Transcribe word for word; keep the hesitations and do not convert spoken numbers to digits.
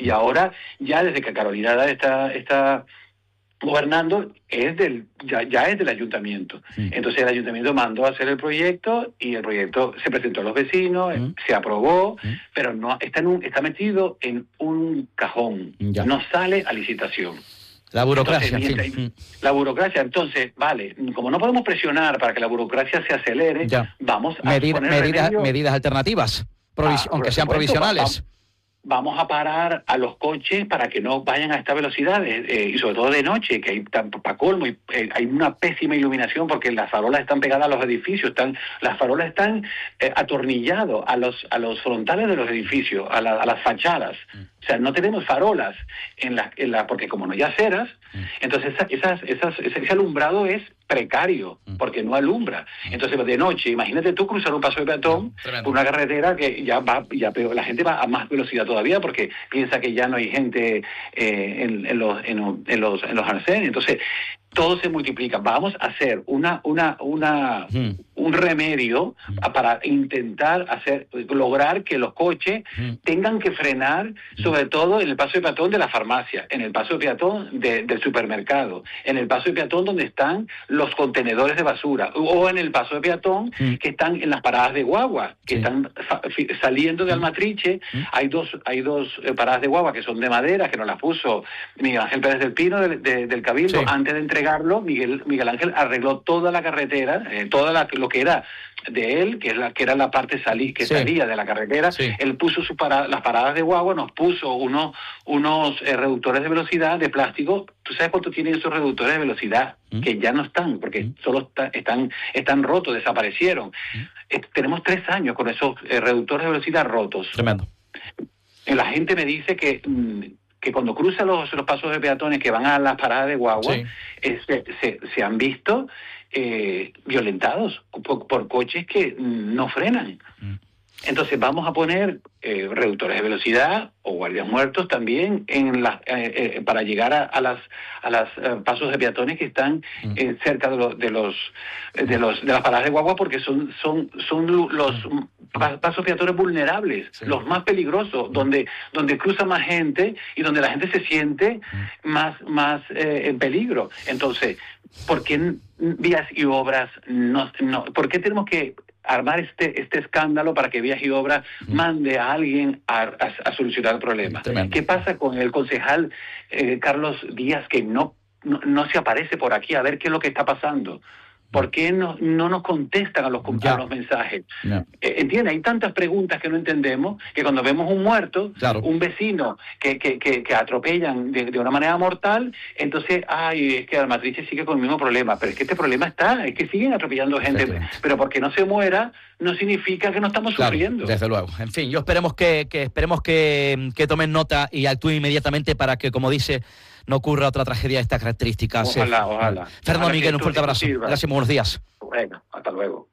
Y ahora, ya desde que Carolina está, está gobernando, es del ya, ya es del ayuntamiento. Sí. Entonces el ayuntamiento mandó a hacer el proyecto y el proyecto se presentó a los vecinos, ¿Mm? se aprobó, ¿Mm? pero no está, en un, está metido en un cajón, ya. no sale a licitación. La burocracia, entonces, en fin. La burocracia, entonces, vale, como no podemos presionar para que la burocracia se acelere, ya. vamos a Medida, poner medida, remedio, medidas alternativas, provis- ah, aunque sean provisionales. Vamos, vamos a parar a los coches para que no vayan a estas velocidades, eh, y sobre todo de noche, que hay para colmo, y, eh, hay una pésima iluminación porque las farolas están pegadas a los edificios, están las farolas están eh, atornilladas a los a los frontales de los edificios, a, la, a las fachadas. O sea, no tenemos farolas en la, en la porque como no hay aceras, entonces esa, esas, esas, ese alumbrado es precario, porque no alumbra. Entonces, de noche, imagínate tú cruzar un paso de peatón por una carretera que ya va, ya peor, la gente va a más velocidad todavía porque piensa que ya no hay gente eh, en, en los en, en los en los arcenes. Entonces, todo se multiplica. Vamos a hacer una una una hmm. un remedio para intentar hacer lograr que los coches hmm. tengan que frenar, sobre todo en el paso de peatón de la farmacia, en el paso de peatón de, del supermercado, en el paso de peatón donde están los contenedores de basura, o en el paso de peatón hmm. que están en las paradas de guagua, que sí. están saliendo de Almatriche. Hmm. Hay dos hay dos paradas de guagua que son de madera, que nos las puso Miguel Ángel Pérez del Pino de, de, del Cabildo sí. antes de entregar Miguel, Miguel Ángel arregló toda la carretera, eh, toda la, lo que era de él, que, es la, que era la parte salí, que sí. salía de la carretera, sí. él puso su para, las paradas de guagua, nos puso unos, unos eh, reductores de velocidad de plástico. ¿Tú sabes cuánto tienen esos reductores de velocidad? ¿Mm? Que ya no están, porque ¿Mm? solo está, están, están rotos, desaparecieron. ¿Mm? Eh, tenemos tres años con esos eh, reductores de velocidad rotos. Tremendo. La gente me dice que... Mm, que cuando cruza los, los pasos de peatones que van a las paradas de guagua, sí. eh, se, se, se han visto eh, violentados por, por coches que no frenan. Mm. Entonces vamos a poner eh, reductores de velocidad o guardias muertos también en la, eh, eh, para llegar a, a las a las eh, pasos de peatones que están eh, cerca de los de los de los de las paradas de guagua, porque son son son los pa, pasos peatones vulnerables, sí. los más peligrosos, donde donde cruza más gente y donde la gente se siente más más eh, en peligro. Entonces, ¿por qué Vías y Obras no, no por qué tenemos que armar este este escándalo para que Vías y Obras mm. mande a alguien a, a, a solucionar el problema? Tremendo. ¿Qué pasa con el concejal eh, Carlos Díaz, que no, no no se aparece por aquí a ver qué es lo que está pasando? ¿Por qué no, no nos contestan a los, a los mensajes? Yeah. Eh, ¿Entiende? Hay tantas preguntas que no entendemos, que cuando vemos un muerto, claro. un vecino que, que, que, que atropellan de, de una manera mortal, entonces, ay, es que Almatriche sigue con el mismo problema. Pero es que este problema está, es que siguen atropellando gente. Pero porque no se muera, no significa que no estamos claro, sufriendo. Desde luego. En fin, yo esperemos que, que esperemos que, que tomen nota y actúen inmediatamente para que, como dice, no ocurra otra tragedia de estas características. Ojalá, ojalá. Fernando Miguel, un fuerte abrazo. Sirva. Gracias, buenos días. Bueno, hasta luego.